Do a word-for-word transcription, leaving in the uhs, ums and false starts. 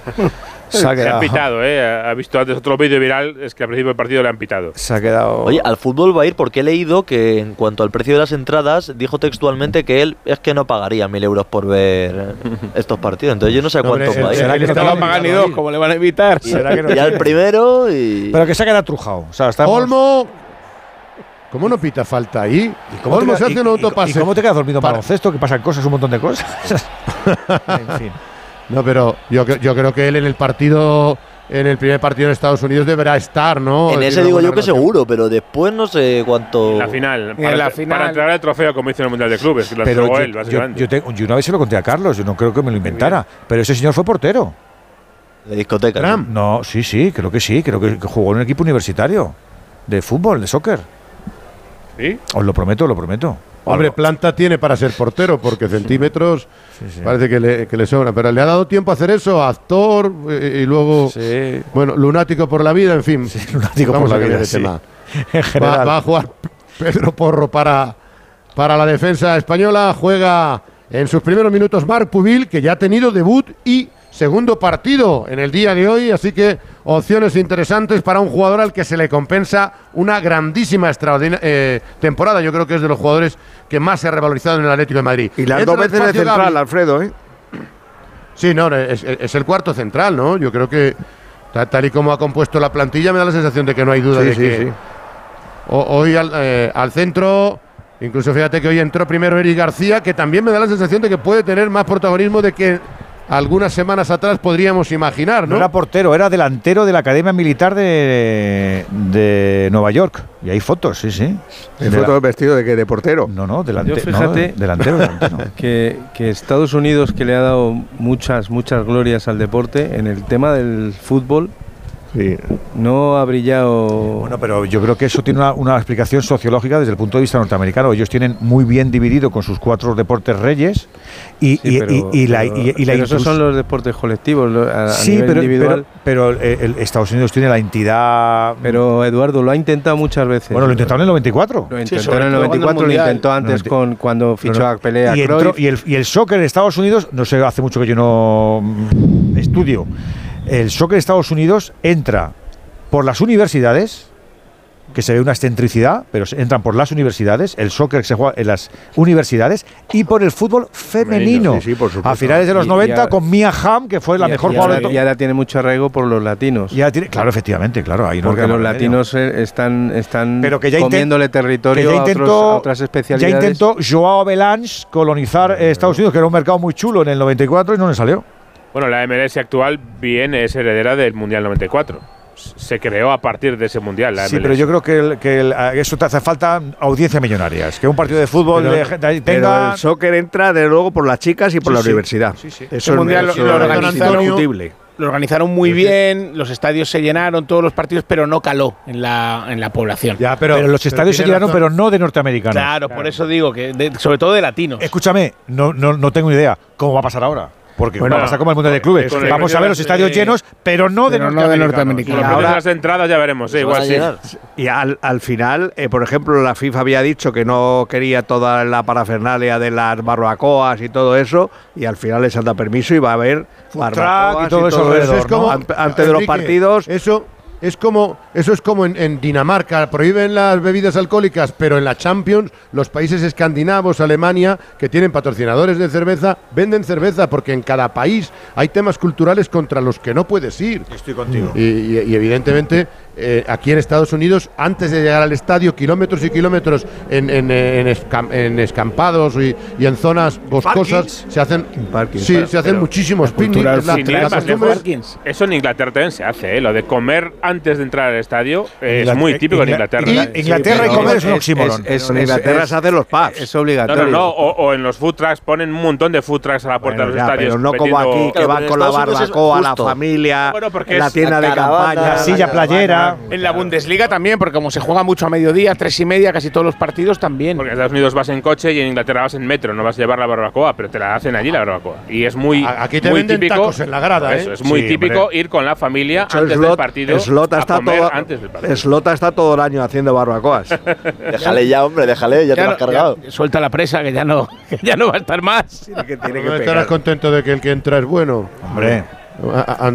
Se ha Le han pitado, ¿eh? Ha visto antes otro vídeo viral, es que al principio del partido le han pitado. Se ha quedado... Oye, al fútbol va a ir porque he leído que en cuanto al precio de las entradas, dijo textualmente que él es que no pagaría mil euros por ver estos partidos. Entonces yo no sé a No, cuánto hombre, va a ir. será que que no no va a va pagar ni dos, como le van a evitar. Y, ¿Será que no ya el quiere? primero y... Pero que se ha quedado trujado. O sea, estamos... Olmo. ¿Cómo no pita falta ahí? ¿Cómo Olmo te se queda- hace un y- y- autopase. ¿Y cómo te quedas dormido en Para- baloncesto? Que pasan cosas, un montón de cosas. En fin. No, pero yo, cre- yo creo que él en el partido, en el primer partido en Estados Unidos deberá estar, ¿no? En Tiene ese una digo buena yo que relación. seguro, pero después no sé cuánto... En la final. En Para, la para final. entregar el trofeo como hizo en el Mundial de Clubes, que lo Pero entregó yo, él, yo, básicamente. yo, tengo- yo una vez se lo conté a Carlos, yo no creo que me lo inventara. Pero ese señor fue portero. De discoteca. Ram. No, sí, sí, creo que sí. Creo que, que jugó en un equipo universitario de fútbol, de soccer. ¿Sí? Os lo prometo, lo prometo. Hombre, planta tiene para ser portero, porque centímetros Sí, sí. parece que le, que le sobra. Pero le ha dado tiempo a hacer eso, actor, eh, y luego, Sí. bueno, lunático por la vida, en fin. Sí, lunático Vamos por la a cambiar vida, de sí. tema. En Va, general. va a jugar Pedro Porro para, para la defensa española. Juega en sus primeros minutos Marc Pubil, que ya ha tenido debut y segundo partido en el día de hoy. Así que opciones interesantes para un jugador al que se le compensa una grandísima extraordinaria eh, temporada. Yo creo que es de los jugadores que más se ha revalorizado en el Atlético de Madrid. Y las Entra dos al veces de espacio central, Gavi. Alfredo, ¿eh? Sí, no, es, es el cuarto central, ¿no? Yo creo que ta- tal y como ha compuesto la plantilla me da la sensación de que no hay duda Sí, de sí, que sí. o- hoy al, eh, al centro, incluso fíjate que hoy entró primero Eric García, que también me da la sensación de que puede tener más protagonismo de que algunas semanas atrás podríamos imaginar, No ¿no? era portero, era delantero de la Academia Militar de, de Nueva York. Y hay fotos, sí, sí. El De la- foto vestido de que de portero. No, no, delante, Yo fíjate- no, delantero, delantero. Que, que Estados Unidos, que le ha dado muchas, muchas glorias al deporte, en el tema del fútbol, Sí. no ha brillado. Bueno, pero yo creo que eso tiene una, una explicación sociológica desde el punto de vista norteamericano. Ellos tienen muy bien dividido con sus cuatro deportes reyes y, Sí, y, pero- y- y la, pero- y, y la pero esos inclus- son los deportes colectivos, lo- a, a Sí, nivel pero, individual. pero, pero el- el Estados Unidos tiene la entidad. Pero, Eduardo lo ha intentado muchas veces. bueno, lo intentaron en el noventa y cuatro. Lo Sí, intentó sobre en el todo noventa y cuando el cuatro, lo Mundial. intentó antes noventa con cuando fichó No, no. a Pelé a y, entró- Cruyff. y, el, y el soccer en Estados Unidos, no sé, hace mucho que yo no mm, estudio. El soccer en Estados Unidos entra por las universidades, que se ve una excentricidad, pero se- entran por las universidades, el soccer se juega en las universidades, y por el fútbol femenino. Sí, sí, por supuesto. A finales de los Y- y noventa, ahora- con Mia Hamm, que fue la Y- mejor y jugadora ahora, de y todo. ahora tiene mucho arraigo por los latinos. Ya tiene, claro, efectivamente, claro. Ahí no Porque queda los más remedio. latinos eh, están, están Pero que ya intent- comiéndole que territorio ya a, otros- intentó, a otras ya especialidades. intentó Joao Belange colonizar eh, Estados Unidos, que era un mercado muy chulo en el noventa y cuatro y no le salió. Bueno, la M L S actual bien es heredera del Mundial noventa y cuatro. Se creó a partir de ese Mundial, la Sí, M L S. pero yo creo que, el- que el- a eso te hace falta audiencia millonarias. Que un partido de fútbol Pero- de gente ahí Pero tenga. el soccer entra, de luego, por las chicas y por Sí, la sí. universidad. Sí, sí. Eso El Mundial eso lo- lo es organizaron- indiscutible. Lo organizaron muy bien, los estadios se llenaron, todos los partidos, pero no caló en la, en la población. Ya, pero, los estadios se tiene llenaron, razón. pero no de norteamericanos. Claro, por eso digo que, de- sobre todo de latinos. Escúchame, no, no, no tengo ni idea cómo va a pasar ahora. Porque Bueno, va a pasar como el Mundial de Clubes. con el Vamos a ver los precio estadios de- llenos, pero no de Pero no norteamericanos. de Con norteamericanos. los ahora- precios de las entradas ya veremos, sí, Se van igual a sí. llenar. Y al, al final, eh, por ejemplo, la FIFA había dicho que no quería toda la parafernalia de las barbacoas y todo eso, y al final les han dado permiso y va a haber barbacoas y todo eso alrededor, Eso es como, ¿no? An- antes de los Enrique, partidos. Eso es como, eso es como en, en Dinamarca, prohíben las bebidas alcohólicas, pero en la Champions, los países escandinavos, Alemania, que tienen patrocinadores de cerveza, venden cerveza, porque en cada país hay temas culturales contra los que no puedes ir. Estoy contigo. Y, y- y evidentemente, eh, aquí en Estados Unidos, antes de llegar al estadio, kilómetros y kilómetros en, en- en escam- en escampados y, y en zonas boscosas, se hacen, parkings. sí, Pero- se hacen pero muchísimos cultura picnics. La- Sin ir la más costumbre lejos, es- Parkins. eso en Inglaterra también se hace, ¿eh? Lo de comer antes de entrar al estadio eh, es Inglaterra- muy típico en Ingla- Inglaterra. y- Inglaterra y pero comer es un es- oxímoron. es- En es- Inglaterra es- se hacen los pubs. Es No, obligatorio. no, no. O, o en los food trucks ponen un montón de food trucks a la puerta Bueno, de ya, los estadios. pero no como vendiendo- aquí, que Claro, van pero en con la Estados Unidos es barbacoa, la justo. familia, Bueno, porque la es tienda la de caravana, campaña, la silla caravana. playera. En la Bundesliga también, porque como se juega mucho a mediodía, tres y media, casi todos los partidos también. Porque en Estados Unidos vas en coche y en Inglaterra vas en metro, no vas a llevar la barbacoa, pero te la hacen allí la barbacoa. Y es muy, A- aquí te muy venden típico. tacos en la grada, Eso, ¿eh? es muy Sí, típico hombre. ir con la familia De hecho, antes Slot- del partido. Slot a está comer todo, antes del partido. Slot está todo el año haciendo barbacoas. Déjale ya, hombre, déjale, ya, te lo no- has cargado. ya- suelta la presa, que ya no, que ya no va a estar más. Tiene que, tiene que ¿No pegar. estarás contento de que el que entra es bueno? Hombre. A- a-